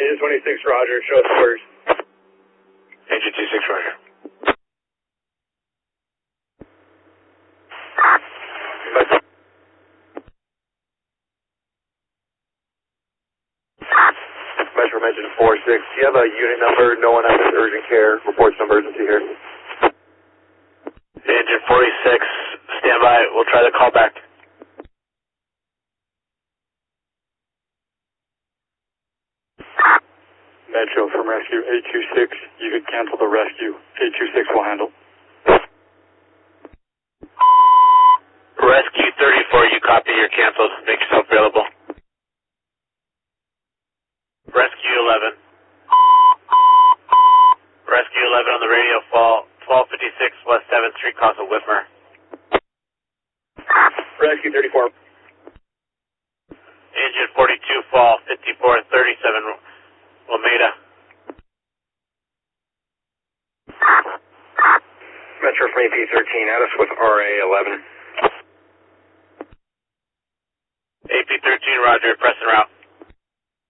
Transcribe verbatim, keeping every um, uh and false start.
Agent twenty-six, roger. Show us orders. Agent twenty-six, roger. Metro Engine four six, do you have a unit number? No one has urgent care. Report some emergency here. Engine forty-six, stand by. We'll try to call back. Metro from rescue eight two six, you could cancel the rescue. eight two six will handle. Rescue thirty-four, you copy, you're canceled. Make yourself available. Rescue eleven. Rescue eleven on the radio, fall twelve fifty-six West seventh Street, Castle Whitmer. Rescue thirty-four. Engine forty-two, fall fifty-four thirty-seven Lomeda. Metro from A P thirteen, add us with R A eleven. A P thirteen, roger, press en route.